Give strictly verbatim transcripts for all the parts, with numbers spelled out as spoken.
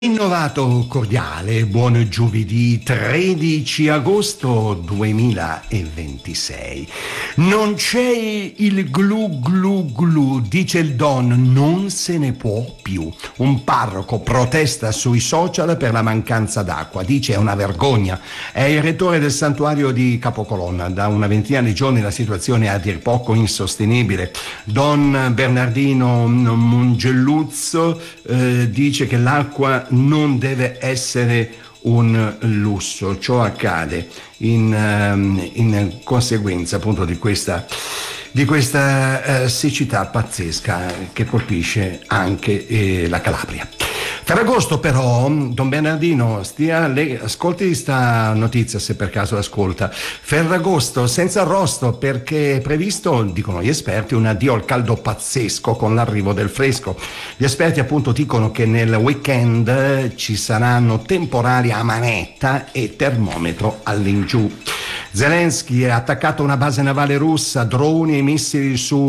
Innovato cordiale, buon giovedì tredici agosto duemilaventisei. Non c'è il glu glu glu, dice il Don, non se ne può più. Un parroco protesta sui social per la mancanza d'acqua, dice è una vergogna. È il rettore del santuario di Capocolonna, da una ventina di giorni la situazione è a dir poco insostenibile. Don Bernardino Mongelluzzo eh, dice che l'acqua non deve essere un lusso. Ciò accade in, um, in conseguenza appunto di questa di questa uh, siccità pazzesca che colpisce anche eh, la Calabria. Ferragosto però, Don Bernardino, stia, le, ascolti sta notizia se per caso ascolta. Ferragosto senza arrosto perché è previsto, dicono gli esperti, un addio al caldo pazzesco con l'arrivo del fresco. Gli esperti appunto dicono che nel weekend ci saranno temporali a manetta e termometro all'ingiù. Zelensky ha attaccato una base navale russa, droni e missili su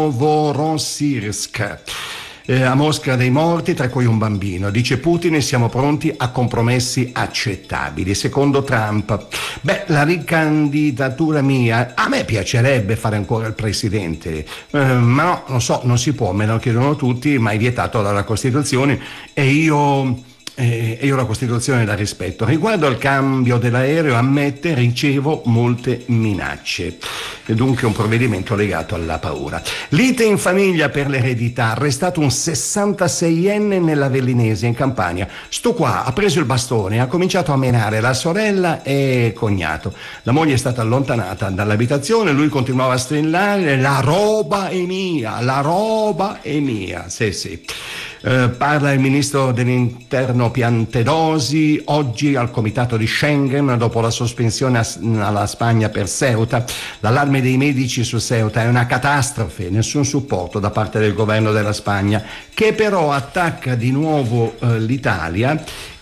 Novorossiysk. Eh, a Mosca dei morti, tra cui un bambino. Dice Putin e siamo pronti a compromessi accettabili. Secondo Trump, beh, la ricandidatura mia, a me piacerebbe fare ancora il presidente, eh, ma no, non so, non si può, me lo chiedono tutti, ma è vietato dalla Costituzione e io... E io la Costituzione la rispetto. Riguardo al cambio dell'aereo, ammette, ricevo molte minacce. E dunque un provvedimento legato alla paura. Lite in famiglia per l'eredità, arrestato un sessantaseienne nella Vellinese in Campania. Sto qua, ha preso il bastone, ha cominciato a menare la sorella e il cognato. La moglie è stata allontanata dall'abitazione, lui continuava a strillare: la roba è mia, la roba è mia. Sì, sì. Uh, parla il ministro dell'interno Piantedosi oggi al comitato di Schengen dopo la sospensione a, alla Spagna per Ceuta. L'allarme dei medici su Ceuta è una catastrofe, nessun supporto da parte del governo della Spagna, che però attacca di nuovo uh, l'Italia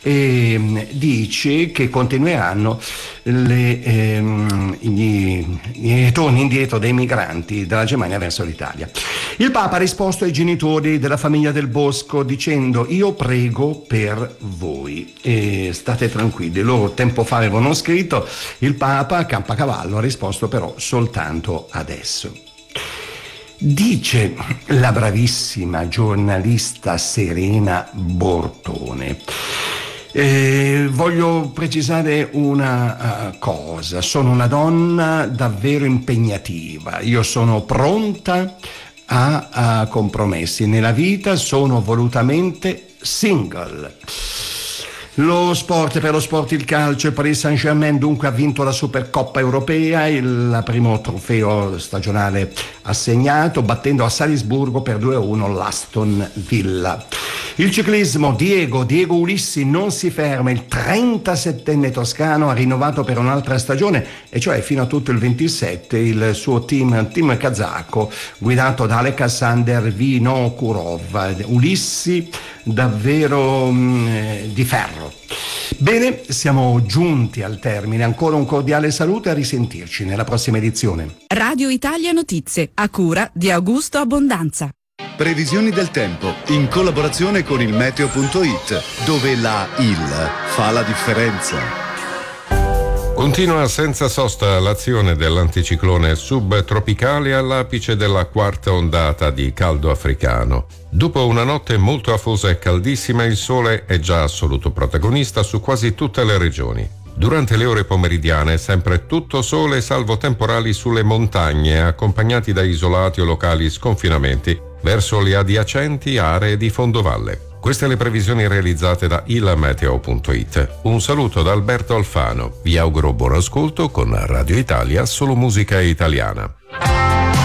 e dice che continueranno le, ehm, gli, i ritorni indietro dei migranti dalla Germania verso l'Italia. Il Papa ha risposto ai genitori della famiglia Del Bosco dicendo: io prego per voi e state tranquilli. Loro tempo fa avevano scritto, il Papa a Campacavallo ha risposto però soltanto adesso. Dice la bravissima giornalista Serena Bortone: Eh, voglio precisare una uh, cosa, sono una donna davvero impegnativa, io sono pronta a, a compromessi, nella vita sono volutamente single. Lo sport, per lo sport il calcio, il Paris Saint-Germain dunque ha vinto la Supercoppa europea, il primo trofeo stagionale assegnato, battendo a Salisburgo per due a uno l'Aston Villa. Il ciclismo, Diego, Diego Ulissi non si ferma, il trentasettenne toscano ha rinnovato per un'altra stagione, e cioè fino a tutto il ventisette il suo team, team kazako, guidato da Alexander Vinokurov. Ulissi davvero mh, di ferro. Bene, siamo giunti al termine, ancora un cordiale saluto e a risentirci nella prossima edizione. Radio Italia Notizie, a cura di Augusto Abbondanza. Previsioni del tempo in collaborazione con il meteo punto it, dove la I L fa la differenza. Continua senza sosta l'azione dell'anticiclone subtropicale all'apice della quarta ondata di caldo africano. Dopo una notte molto afosa e caldissima, il sole è già assoluto protagonista su quasi tutte le regioni. Durante le ore pomeridiane sempre tutto sole salvo temporali sulle montagne, accompagnati da isolati o locali sconfinamenti verso le adiacenti aree di fondovalle. Queste le previsioni realizzate da il meteo punto it. Un saluto da Alberto Alfano. Vi auguro buon ascolto con Radio Italia, solo musica italiana.